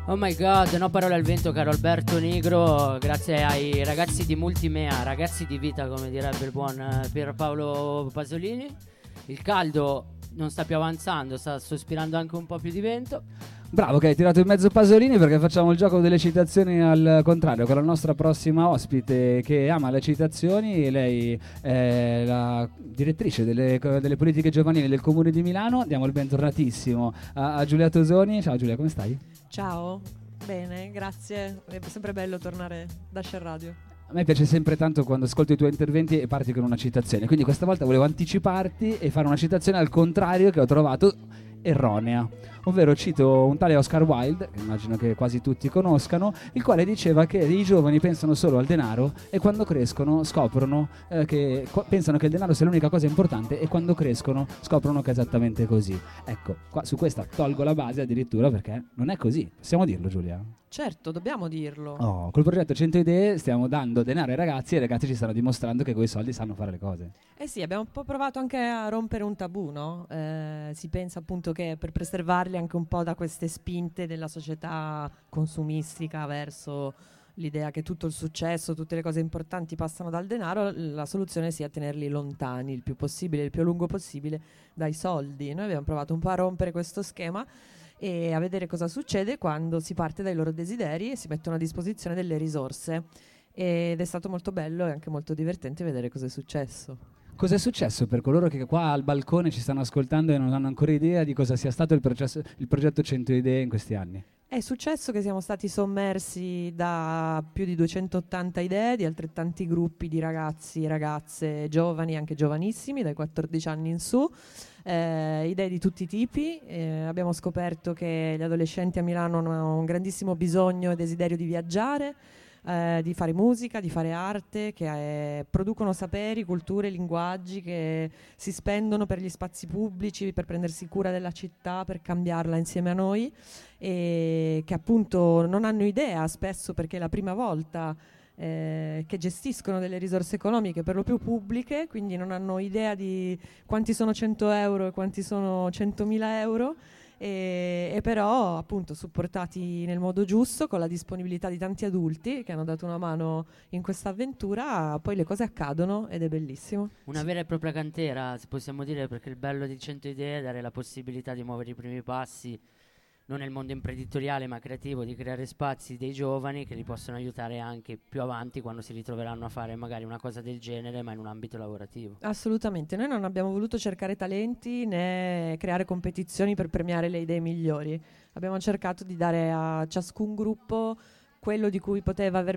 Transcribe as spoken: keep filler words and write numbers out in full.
Oh my god, no parole al vento, caro Alberto Nigro. Grazie ai ragazzi di Multimea, ragazzi di vita, come direbbe il buon eh, Pierpaolo Pasolini. Il caldo non sta più avanzando, sta sospirando anche un po' più di vento. Bravo che hai tirato in mezzo Pasolini, perché facciamo il gioco delle citazioni al contrario con la nostra prossima ospite che ama le citazioni. Lei è la direttrice delle, delle politiche giovanili del Comune di Milano. Diamo il bentornatissimo a, a Giulia Tosoni. Ciao Giulia, come stai? Ciao, bene, grazie. È sempre bello tornare da Share Radio. A me piace sempre tanto quando ascolto i tuoi interventi e parti con una citazione, quindi questa volta volevo anticiparti e fare una citazione al contrario che ho trovato erronea, ovvero cito un tale Oscar Wilde, che immagino che quasi tutti conoscano, il quale diceva che i giovani pensano solo al denaro e quando crescono scoprono eh, che qu- pensano che il denaro sia l'unica cosa importante e quando crescono scoprono che è esattamente così. Ecco, qua su questa tolgo la base addirittura perché non è così, possiamo dirlo Giulia? Certo, dobbiamo dirlo. Oh, col progetto cento idee stiamo dando denaro ai ragazzi e i ragazzi ci stanno dimostrando che con i soldi sanno fare le cose. Eh sì, abbiamo un po' provato anche a rompere un tabù, no? Eh, si pensa appunto che per preservarli anche un po' da queste spinte della società consumistica verso l'idea che tutto il successo, tutte le cose importanti passano dal denaro, la soluzione sia tenerli lontani il più possibile, il più a lungo possibile dai soldi. Noi abbiamo provato un po' a rompere questo schema e a vedere cosa succede quando si parte dai loro desideri e si mettono a disposizione delle risorse. Ed è stato molto bello e anche molto divertente vedere cosa è successo. Cos'è successo per coloro che qua al balcone ci stanno ascoltando e non hanno ancora idea di cosa sia stato il, processo, il progetto cento idee in questi anni? È successo che siamo stati sommersi da più di duecentottanta idee di altrettanti gruppi di ragazzi, ragazze, giovani, anche giovanissimi, dai quattordici anni in su. Eh, idee di tutti i tipi. Eh, abbiamo scoperto che gli adolescenti a Milano hanno un grandissimo bisogno e desiderio di viaggiare, eh, di fare musica, di fare arte, che eh, producono saperi, culture, linguaggi che si spendono per gli spazi pubblici, per prendersi cura della città, per cambiarla insieme a noi, e che appunto non hanno idea spesso perché è la prima volta Eh, che gestiscono delle risorse economiche per lo più pubbliche, quindi non hanno idea di quanti sono cento euro e quanti sono centomila euro, e, e però appunto supportati nel modo giusto con la disponibilità di tanti adulti che hanno dato una mano in questa avventura, poi le cose accadono ed è bellissimo. Una vera e propria cantera, se possiamo dire, perché il bello di cento idee è dare la possibilità di muovere i primi passi non nel mondo imprenditoriale ma creativo, di creare spazi dei giovani che li possono aiutare anche più avanti quando si ritroveranno a fare magari una cosa del genere ma in un ambito lavorativo. Assolutamente, noi non abbiamo voluto cercare talenti né creare competizioni per premiare le idee migliori, abbiamo cercato di dare a ciascun gruppo quello di cui poteva aver